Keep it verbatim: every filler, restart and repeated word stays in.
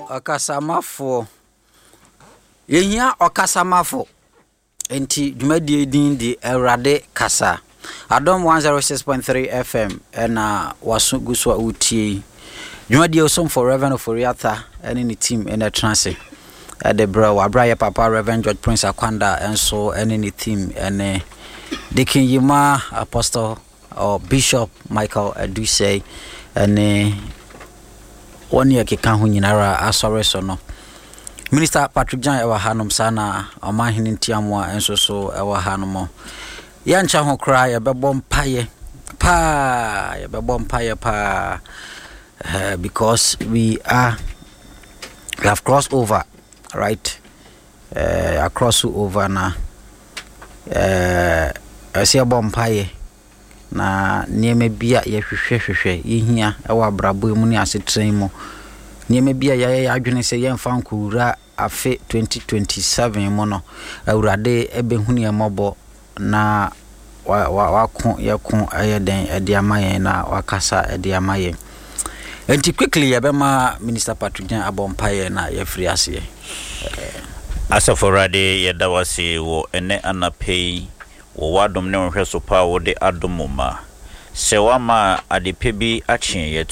Okasamafo. Yenya okasamafo. Enti dwumadie din di Erade Kasa. Adom one oh six point three F M ena waso guso utie. Dwumadie osom for Reverend Oforiata ene ni team ene transe. Ade bro wabra ye papa Reverend George Prince Akwanda enso ene ni team ene Deacon Yima Apostle or Bishop Michael Adusei ene one year keka ho nyinara asore so no. Minister Patrick Jan ewa hanom sana omahini ntiamwa enso so ewa hanomo. Ya ncha ho kra ye bebo mpaye pa ye bebo mpaye pa uh, because we are we have crossed over, right? Uh, across over na eh uh, asia bompaye na nieme bia ye hwehwe hwehwe yehia ewa brabo mu ni asetren mu nieme bia ya ya adwene se ye mfa nkura afe twenty twenty-seven mu no awurade ebe hunu ye mobo na wa wa wako yakon ayeden ede amaye na wakasa ede amaye. Enti quickly ye be ma Minister Patrick Jan abompaye na ye free ase. Asaforade ye dawase wo ene anapei wo wadom ne hwe so pa wo de adomoma se wama adepe bi achen ye